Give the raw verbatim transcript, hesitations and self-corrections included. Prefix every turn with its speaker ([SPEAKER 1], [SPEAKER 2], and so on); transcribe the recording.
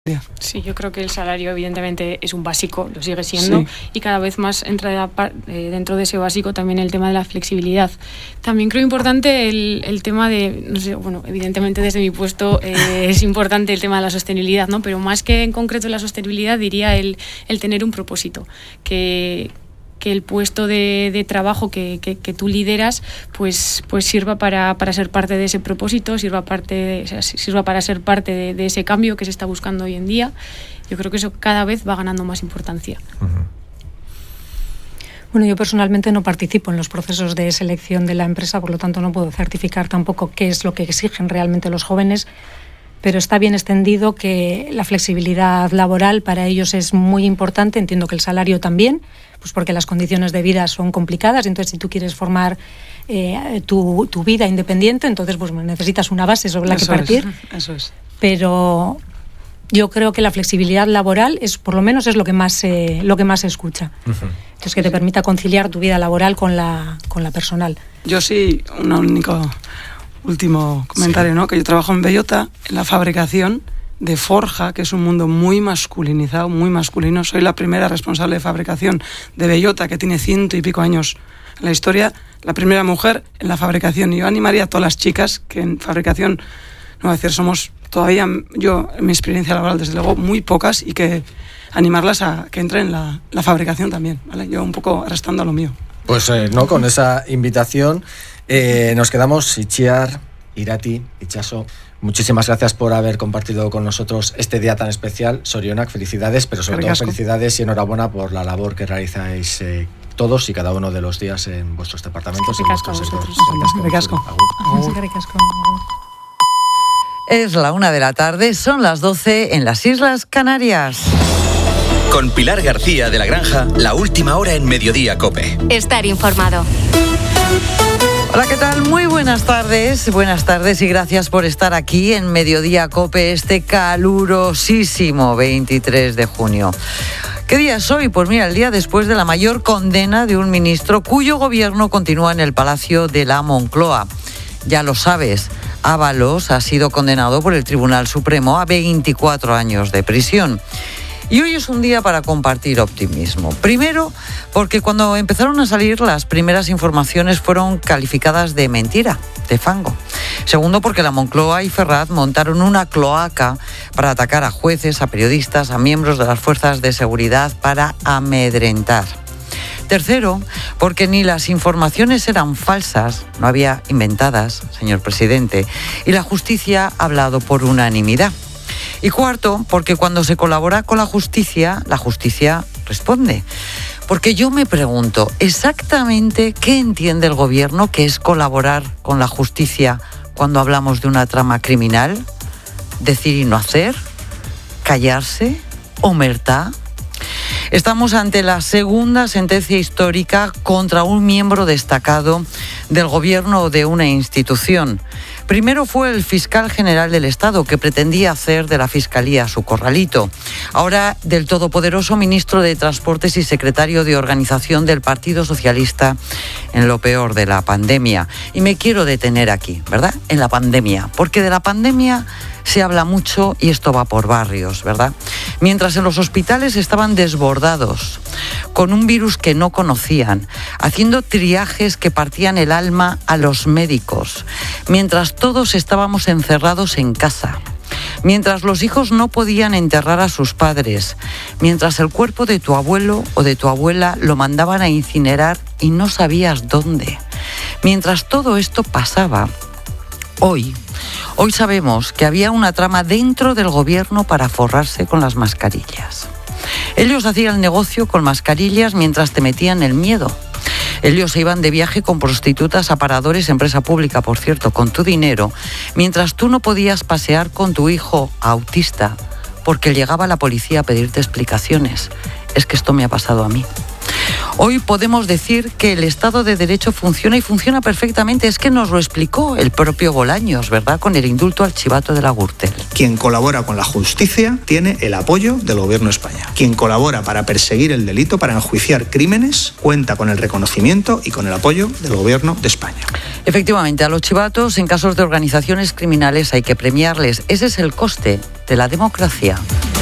[SPEAKER 1] Sí, yo creo que el salario evidentemente es un básico, lo sigue siendo, sí. Y cada vez más entra eh, dentro de ese básico también el tema de la flexibilidad. También creo importante el, el tema de, no sé, bueno, evidentemente desde mi puesto eh, es importante el tema de la sostenibilidad, ¿no? Pero más que en concreto la sostenibilidad diría el, el tener un propósito, que que el puesto de, de trabajo que, que, que tú lideras pues, pues sirva para, para ser parte de ese propósito, sirva, parte, o sea, sirva para ser parte de, de ese cambio que se está buscando hoy en día. Yo creo que eso cada vez va ganando más importancia.
[SPEAKER 2] Uh-huh.
[SPEAKER 3] Bueno, yo personalmente no participo en los procesos de selección de la empresa, por lo tanto no puedo certificar tampoco qué es lo que exigen realmente los jóvenes, pero está bien extendido que la flexibilidad laboral para ellos es muy importante, entiendo que el salario también, pues porque las condiciones de vida son complicadas, entonces si tú quieres formar eh, tu, tu vida independiente, entonces pues necesitas una base sobre la
[SPEAKER 2] eso
[SPEAKER 3] que partir.
[SPEAKER 2] Es, eso es.
[SPEAKER 3] Pero yo creo que la flexibilidad laboral es, por lo menos, es lo que más eh, lo que más se escucha. Uh-huh. Entonces que te permita conciliar tu vida laboral con la con la personal.
[SPEAKER 2] Yo sí, un único último comentario, sí. ¿No? Que yo trabajo en Bellota, en la fabricación de forja, que es un mundo muy masculinizado, muy masculino. Soy la primera responsable de fabricación de Bellota, que tiene ciento y pico años en la historia, la primera mujer en la fabricación. Y yo animaría a todas las chicas que en fabricación, no voy a decir, somos todavía, yo en mi experiencia laboral desde luego, muy pocas, y que animarlas a que entren en la, la fabricación también, ¿vale? Yo un poco arrastrando a lo mío.
[SPEAKER 4] Pues eh, no, con esa invitación eh, nos quedamos. Itziar, Irati, Itxaso, muchísimas gracias por haber compartido con nosotros este día tan especial. Sorionak, felicidades, pero sobre todo felicidades y enhorabuena por la labor que realizáis eh, todos y cada uno de los días en vuestros departamentos y en vuestros sectores.
[SPEAKER 5] Es la una de la tarde, son las doce en las Islas Canarias.
[SPEAKER 6] Con Pilar García de la Granja, la última hora en Mediodía COPE.
[SPEAKER 7] Estar informado.
[SPEAKER 5] Hola, ¿qué tal? Muy buenas tardes, buenas tardes y gracias por estar aquí en Mediodía COPE este calurosísimo veintitrés de junio. ¿Qué día es hoy? Pues mira, el día después de la mayor condena de un ministro cuyo gobierno continúa en el Palacio de la Moncloa. Ya lo sabes, Ábalos ha sido condenado por el Tribunal Supremo a veinticuatro años de prisión. Y hoy es un día para compartir optimismo. Primero, porque cuando empezaron a salir las primeras informaciones fueron calificadas de mentira, de fango. Segundo, porque la Moncloa y Ferraz montaron una cloaca para atacar a jueces, a periodistas, a miembros de las fuerzas de seguridad para amedrentar. Tercero, porque ni las informaciones eran falsas, no había inventadas, señor presidente, y la justicia ha hablado por unanimidad. Y cuarto, porque cuando se colabora con la justicia, la justicia responde. Porque yo me pregunto, ¿exactamente qué entiende el gobierno que es colaborar con la justicia cuando hablamos de una trama criminal? ¿Decir y no hacer? ¿Callarse? ¿Omertá? Estamos ante la segunda sentencia histórica contra un miembro destacado del gobierno de una institución. Primero fue el fiscal general del Estado, que pretendía hacer de la Fiscalía su corralito. Ahora del todopoderoso ministro de Transportes y secretario de Organización del Partido Socialista en lo peor de la pandemia. Y me quiero detener aquí, ¿verdad? En la pandemia, porque de la pandemia se habla mucho y esto va por barrios, ¿verdad? Mientras en los hospitales estaban desbordados, con un virus que no conocían, haciendo triajes que partían el alma a los médicos, mientras todos estábamos encerrados en casa, mientras los hijos no podían enterrar a sus padres, mientras el cuerpo de tu abuelo o de tu abuela lo mandaban a incinerar y no sabías dónde. Mientras todo esto pasaba, hoy, hoy sabemos que había una trama dentro del gobierno para forrarse con las mascarillas. Ellos hacían el negocio con mascarillas mientras te metían el miedo. Ellos se iban de viaje con prostitutas a paradores, empresa pública, por cierto, con tu dinero, mientras tú no podías pasear con tu hijo autista porque llegaba la policía a pedirte explicaciones. Es que esto me ha pasado a mí. Hoy podemos decir que el Estado de Derecho funciona y funciona perfectamente. Es que nos lo explicó el propio Bolaños, ¿verdad?, con el indulto al chivato de la Gürtel.
[SPEAKER 7] Quien colabora con la justicia tiene el apoyo del Gobierno de España. Quien colabora para perseguir el delito, para enjuiciar crímenes, cuenta con el reconocimiento y con el apoyo del Gobierno de España.
[SPEAKER 5] Efectivamente, a los chivatos en casos de organizaciones criminales hay que premiarles. Ese es el coste de la democracia.